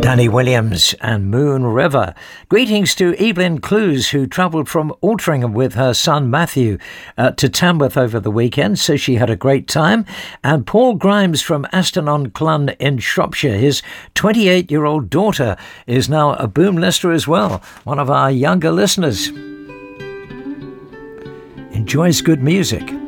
Danny Williams and Moon River. Greetings to Evelyn Clues, who travelled from Altrincham with her son Matthew to Tamworth over the weekend, so she had a great time. And Paul Grimes from Aston-on-Clun in Shropshire. His 28-year-old daughter is now a boom listener as well, one of our younger listeners. Enjoys good music.